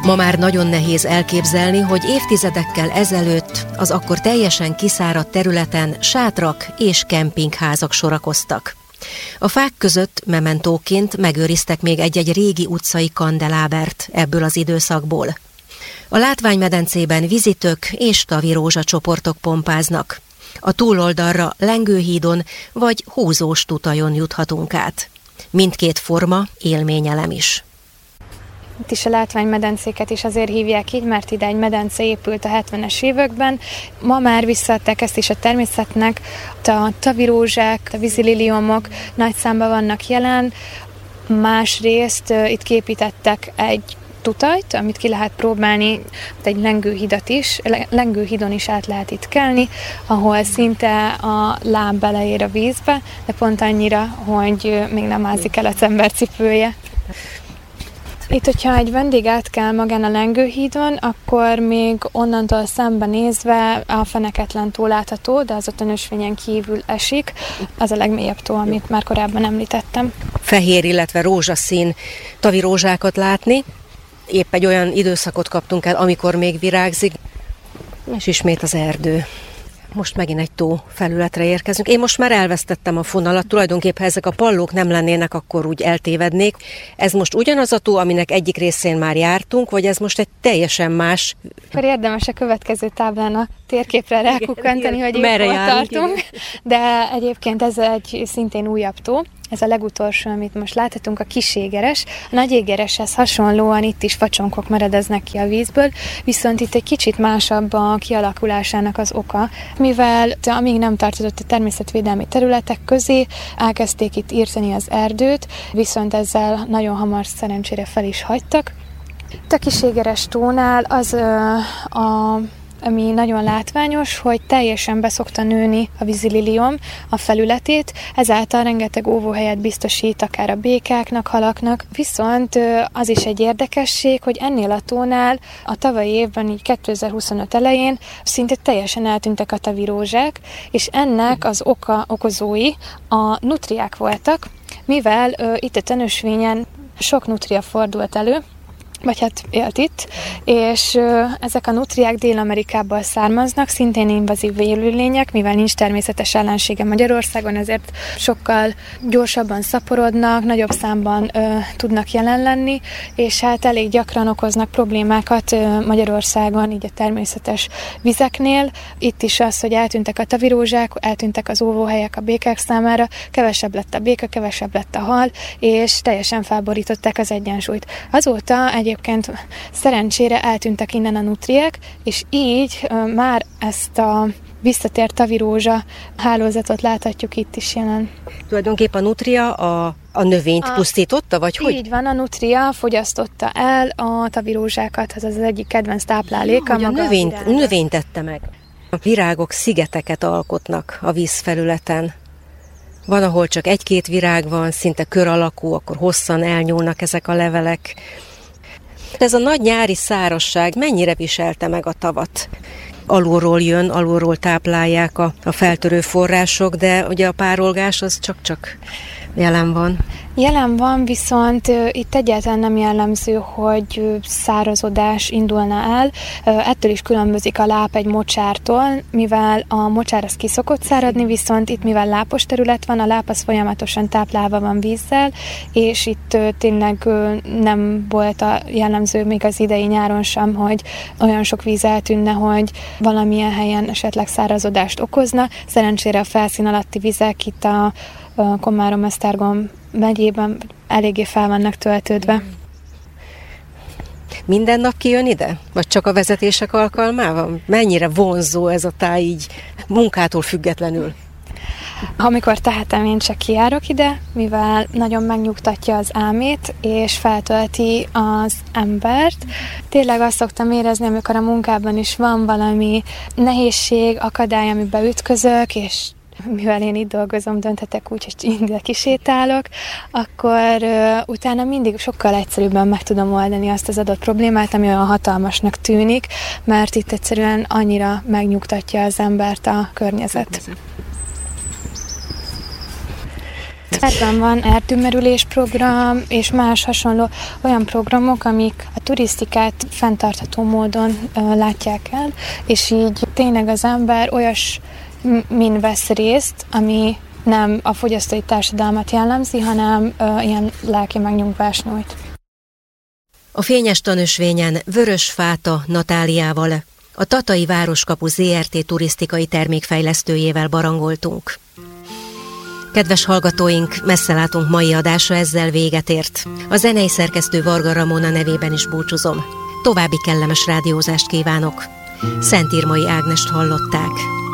Ma már nagyon nehéz elképzelni, hogy évtizedekkel ezelőtt az akkor teljesen kiszáradt területen sátrak és kempingházak sorakoztak. A fák között mementóként megőriztek még egy-egy régi utcai kandelábert ebből az időszakból. A látványmedencében vizitök és tavirózsa csoportok pompáznak. A túloldalra lengőhídon vagy húzós tutajon juthatunk át. Mindkét forma élményelem is. Itt is a látványmedencéket is azért hívják így, mert ide egy medence épült a 70-es években. Ma már visszaadták ezt is a természetnek. A tavirózsák, a vízililiomok nagy számban vannak jelen. Másrészt itt képítettek egy tutajt, amit ki lehet próbálni, egy lengőhidat is. Lengőhidon is át lehet itt kelni, ahol szinte a láb beleér a vízbe, de pont annyira, hogy még nem ázik el az ember cipője. Itt, hogyha egy vendég átkel magán a lengőhídon, akkor még onnantól szembe nézve a Feneketlen tó látható, de az ott a Nösvényen kívül esik. Az a legmélyebb tó, amit már korábban említettem. Fehér, illetve rózsaszín tavirózsákat látni. Épp egy olyan időszakot kaptunk el, amikor még virágzik, és ismét az erdő. Most megint egy tó felületre érkezünk. Én most már elvesztettem a fonalat, tulajdonképpen ezek a pallók nem lennének, akkor úgy eltévednék. Ez most ugyanaz a tó, aminek egyik részén már jártunk, vagy ez most egy teljesen más? Akkor érdemes a következő táblán a térképre rákukkantani, hogy merre hol járunk, tartunk. Igen. De egyébként ez egy szintén újabb tó. Ez a legutolsó, amit most láthatunk, a Kiségeres. A Nagyégereshez hasonlóan itt is facsonkok meredeznek ki a vízből, viszont itt egy kicsit másabb a kialakulásának az oka, mivel amíg nem tartozott a természetvédelmi területek közé, elkezdték itt írtani az erdőt, viszont ezzel nagyon hamar szerencsére fel is hagytak. A Kiségeres tónál az ami nagyon látványos, hogy teljesen beszokta nőni a vízililiom a felületét, ezáltal rengeteg óvóhelyet biztosít akár a békáknak, halaknak, viszont az is egy érdekesség, hogy ennél a tónál a tavalyi évben, így 2025 elején szinte teljesen eltűntek a tavirózsák, és ennek az okozói a nutriák voltak, mivel itt a Tenösvényen sok nutria fordult elő, vagy hát élt itt, és ezek a nutriák Dél-Amerikából származnak, szintén invazív élőlények, mivel nincs természetes ellensége Magyarországon, ezért sokkal gyorsabban szaporodnak, nagyobb számban tudnak jelen lenni, és hát elég gyakran okoznak problémákat Magyarországon, így a természetes vizeknél. Itt is az, hogy eltűntek a tavirózsák, eltűntek az óvóhelyek a békák számára, kevesebb lett a béka, kevesebb lett a hal, és teljesen felborították az egyensúlyt. Azóta egyébként szerencsére eltűntek innen a nutriák, és így már ezt a visszatért tavirózsa hálózatot láthatjuk itt is jelen. Tulajdonképpen a nutria a növényt pusztította, vagy hogy? Így van, a nutria fogyasztotta el a tavirózsákat, ez az egyik kedvenc tápláléka. A növényt tette meg. A virágok szigeteket alkotnak a vízfelületen. Van, ahol csak egy-két virág van, szinte kör alakú, akkor hosszan elnyúlnak ezek a levelek. Ez a nagy nyári szárazság mennyire viselte meg a tavat? Alulról jön, alulról táplálják a feltörő források, de ugye a párolgás az csak jelen van. Jelen van, viszont itt egyáltalán nem jellemző, hogy szárazodás indulna el. Ettől is különbözik a láp egy mocsártól, mivel a mocsár az ki szokott száradni, viszont itt mivel lápos terület van, a láp az folyamatosan táplálva van vízzel, és itt tényleg nem volt a jellemző még az idei nyáron sem, hogy olyan sok víz eltűnne, hogy valamilyen helyen esetleg szárazodást okozna. Szerencsére a felszín alatti vizek itt a Komárom-Esztergom megyében eléggé fel vannak töltődve. Minden nap kijön ide? Vagy csak a vezetések alkalmával? Mennyire vonzó ez a táj így munkától függetlenül? Amikor tehetem, én csak kijárok ide, mivel nagyon megnyugtatja az álmét, és feltölti az embert. Tényleg azt szoktam érezni, amikor a munkában is van valami nehézség, akadály, amiben ütközök, és mivel én itt dolgozom, dönthetek úgy, hogy ide kisétálok, akkor utána mindig sokkal egyszerűbben meg tudom oldani azt az adott problémát, ami olyan hatalmasnak tűnik, mert itt egyszerűen annyira megnyugtatja az embert a környezet. Ebben van erdőmerülés program és más hasonló olyan programok, amik a turisztikát fenntartható módon látják el, és így tényleg az ember min vesz részt, ami nem a fogyasztói társadalmat jellemzi, hanem ilyen lelki megnyugvást nyújt. A Fényes Tanösvényen Vörös Fáta Natáliával, a Tatai Városkapu Zrt. Turisztikai termékfejlesztőjével barangoltunk. Kedves hallgatóink, messzelátunk mai adása ezzel véget ért. A zenei szerkesztő Varga Ramona nevében is búcsúzom. További kellemes rádiózást kívánok. Szent Irmai Ágnest hallották.